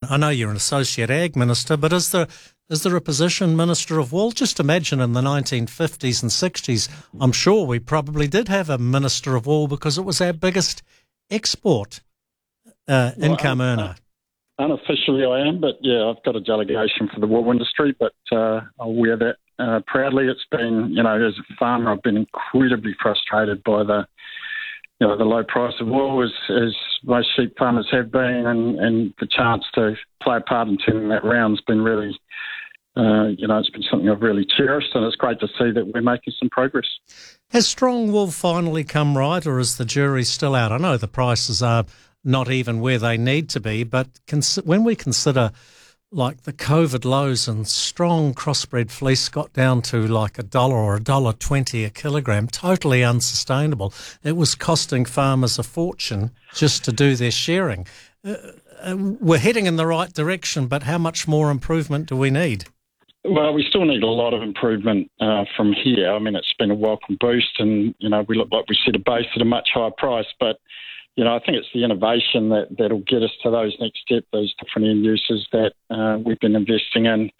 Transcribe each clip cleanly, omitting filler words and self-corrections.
I know you're an Associate Ag Minister, but is there a position Minister of Wool? Just imagine in the 1950s and 60s, I'm sure we probably did have a Minister of Wool because it was our biggest export income earner. Unofficially I am, but yeah, I've got a delegation for the wool industry, but I'll wear that proudly. It's been, as a farmer, I've been incredibly frustrated by the low price of wool, as most sheep farmers have been, and the chance to play a part in turning that round has been really, it's been something I've really cherished, and it's great to see that we're making some progress. Has strong wool finally come right, or is the jury still out? I know the prices are not even where they need to be, but when we consider like the COVID lows and strong crossbred fleece got down to like $1 or $1.20 a kilogram, totally unsustainable. It was costing farmers a fortune just to do their shearing. We're heading in the right direction, but how much more improvement do we need? Well, we still need a lot of improvement from here. I mean, it's been a welcome boost, and, we look like we set a base at a much higher price, but I think it's the innovation that'll get us to those next steps, those different end uses that we've been investing in.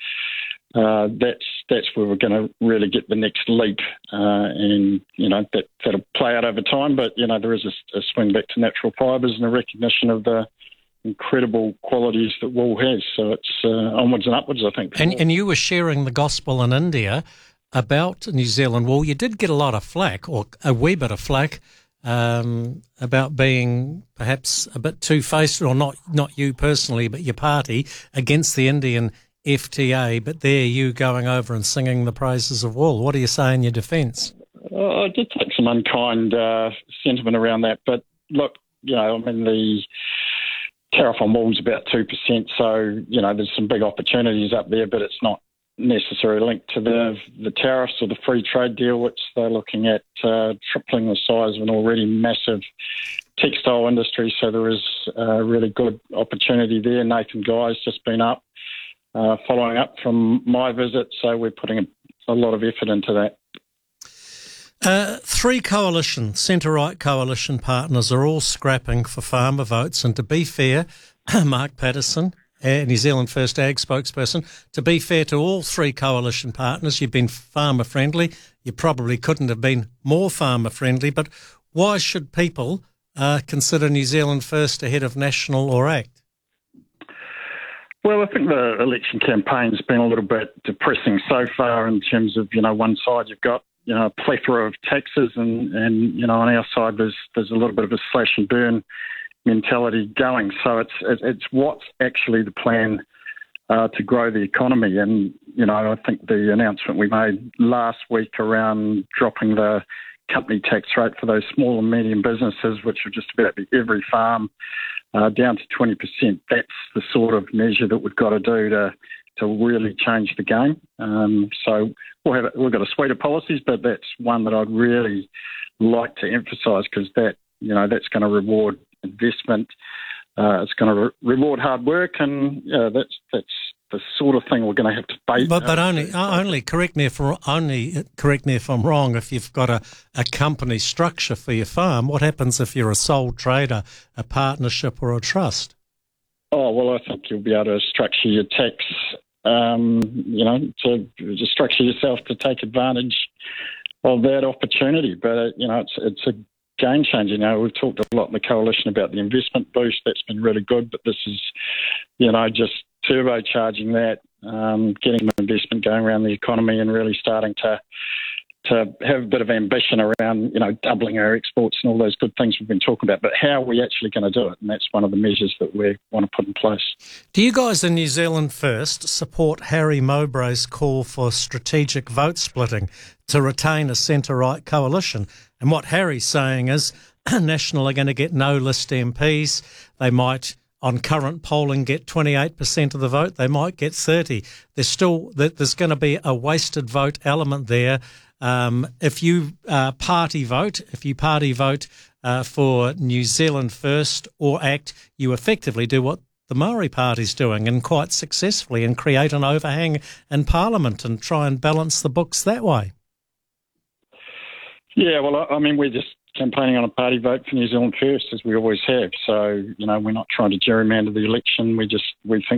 That's where we're going to really get the next leap, and that'll play out over time. But there is a swing back to natural fibres and a recognition of the incredible qualities that wool has. So it's onwards and upwards, I think. And you were sharing the gospel in India about New Zealand wool. You did get a lot of flack, or a wee bit of flack, about being perhaps a bit two-faced, or not you personally, but your party, against the Indian FTA, but there you going over and singing the praises of wool. What do you say in your defence? I did take some unkind sentiment around that, but look, the tariff on wool is about 2%, so, there's some big opportunities up there, but it's not necessarily linked to the tariffs or the free trade deal, which they're looking at tripling the size of an already massive textile industry. So there is a really good opportunity there. Nathan Guy's just been up, following up from my visit, so we're putting a lot of effort into that. Three centre-right coalition partners are all scrapping for farmer votes, and to be fair, Mark Patterson, New Zealand First Ag spokesperson, to be fair to all three coalition partners, you've been farmer-friendly. You probably couldn't have been more farmer-friendly, but why should people consider New Zealand First ahead of National or ACT? Well, I think the election campaign's been a little bit depressing so far in terms of, one side you've got, a plethora of taxes and on our side there's a little bit of a slash and burn mentality going. So it's what's actually the plan to grow the economy. And, I think the announcement we made last week around dropping the company tax rate for those small and medium businesses, which would just about be every farm, down to 20%, that's the sort of measure that we've got to do to really change the game. So we've got a suite of policies, but that's one that I'd really like to emphasise, because that's going to reward investment. It's going to reward hard work, and that's the sort of thing we're going to have to bait. But only correct me if I'm wrong. If you've got a company structure for your farm, what happens if you're a sole trader, a partnership, or a trust? Oh well, I think you'll be able to structure your tax. To structure yourself to take advantage of that opportunity. But it's a game changer. We've talked a lot in the coalition about the investment boost. That's been really good, but this is, just turbocharging that, getting investment going around the economy and really starting to have a bit of ambition around, doubling our exports and all those good things we've been talking about. But how are we actually going to do it? And that's one of the measures that we want to put in place. Do you guys in New Zealand First support Harry Mowbray's call for strategic vote splitting to retain a centre-right coalition? And what Harry's saying is National are going to get no list MPs. They might, on current polling, get 28% of the vote. They might get 30%. There's going to be a wasted vote element there. If you party vote for New Zealand First or ACT, you effectively do what the Maori Party's doing, and quite successfully, and create an overhang in Parliament and try and balance the books that way. Yeah, well, we're just campaigning on a party vote for New Zealand First, as we always have. So, we're not trying to gerrymander the election. We think